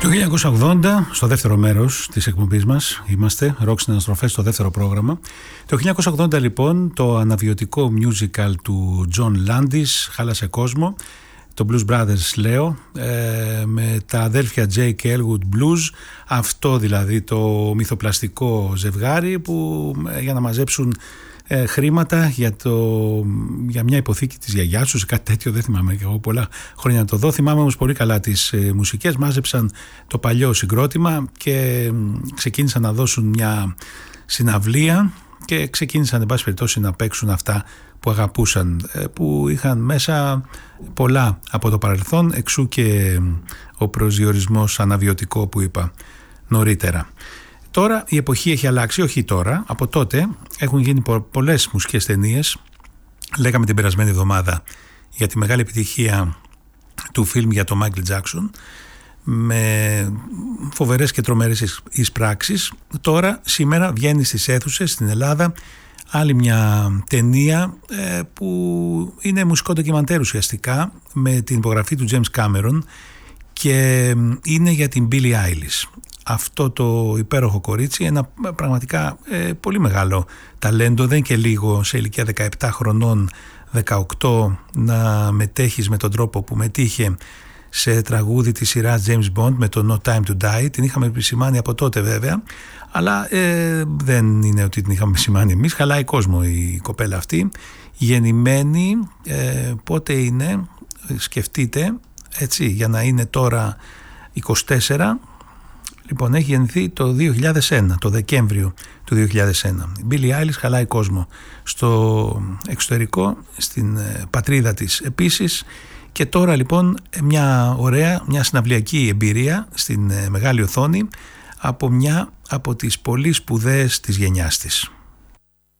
Το 1980, στο δεύτερο μέρος της εκπομπής μας, είμαστε Rock στην Αναστροφές, στο δεύτερο πρόγραμμα. Το 1980 λοιπόν το αναβιωτικό musical του John Landis χάλασε κόσμο, το Blues Brothers λέω, με τα αδέλφια Jay και Elwood Blues, αυτό δηλαδή το μυθοπλαστικό ζευγάρι που για να μαζέψουν χρήματα για μια υποθήκη της γιαγιάς τους, κάτι τέτοιο, δεν θυμάμαι και εγώ πολλά χρόνια να το δω. Θυμάμαι όμως πολύ καλά τις μουσικές, μάζεψαν το παλιό συγκρότημα και ξεκίνησαν να δώσουν μια συναυλία και ξεκίνησαν εν πάση περιπτώσει να παίξουν αυτά που αγαπούσαν, που είχαν μέσα πολλά από το παρελθόν, εξού και ο προσδιορισμός αναβιωτικό που είπα νωρίτερα. Τώρα η εποχή έχει αλλάξει, όχι τώρα, από τότε έχουν γίνει πολλές μουσικές ταινίες. Λέγαμε την περασμένη εβδομάδα για τη μεγάλη επιτυχία του φιλμ για τον Μάικλ Τζάκσον, με φοβερές και τρομερές εισπράξεις. Τώρα, σήμερα βγαίνει στις αίθουσες στην Ελλάδα άλλη μια ταινία που είναι μουσικό ντοκιμαντέρ ουσιαστικά, με την υπογραφή του James Cameron, και είναι για την Billie Eilish. Αυτό το υπέροχο κορίτσι, ένα πραγματικά πολύ μεγάλο ταλέντο, δεν και λίγο, σε ηλικία 17 χρονών, 18, να μετέχεις με τον τρόπο που μετήχε σε τραγούδι της σειράς James Bond με το No Time to Die. Την είχαμε επισημάνει από τότε βέβαια, αλλά δεν είναι ότι την είχαμε επισημάνει εμείς, χαλάει κόσμο η κοπέλα αυτή, γεννημένη πότε είναι, σκεφτείτε, έτσι, για να είναι τώρα 24. Λοιπόν, έχει γεννηθεί το 2001, το Δεκέμβριο του 2001. Η Billie Eilish χαλάει κόσμο στο εξωτερικό, στην πατρίδα της επίσης, και τώρα λοιπόν μια συναυλιακή εμπειρία στην μεγάλη οθόνη από μια από τις πολύ σπουδαίες της γενιάς της.